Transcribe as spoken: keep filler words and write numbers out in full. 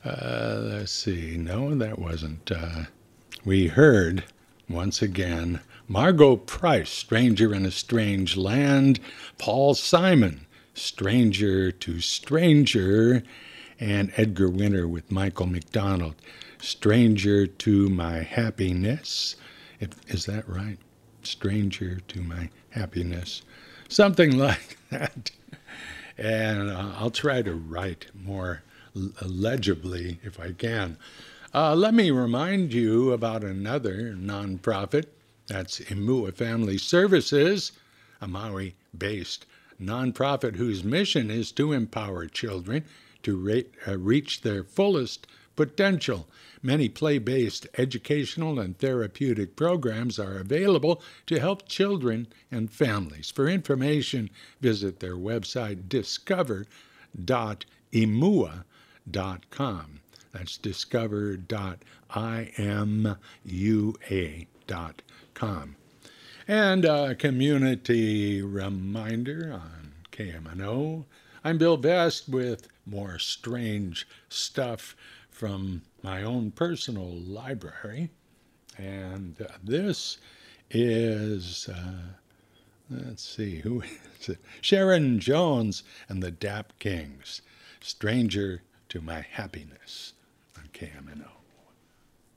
Uh, let's see. No, that wasn't. Uh, we heard, once again, Margot Price, Stranger in a Strange Land, Paul Simon, Stranger to Stranger, and Edgar Winter with Michael McDonald, Stranger to My Happiness. It, is that right? Stranger to My Happiness. Something like that. And uh, I'll try to write more legibly if I can. Uh, let me remind you about another nonprofit. That's Imua Family Services, a Maui-based nonprofit whose mission is to empower children to re- uh, reach their fullest potential. Many play-based educational and therapeutic programs are available to help children and families. For information, visit their website discover dot imua dot com. That's discover dot imua dot com. And a community reminder on K M N O. I'm Bill Best with more strange stuff from my own personal library. And uh, this is, uh, let's see, who is it? Sharon Jones and the Dap Kings. Stranger to My Happiness on K M N O.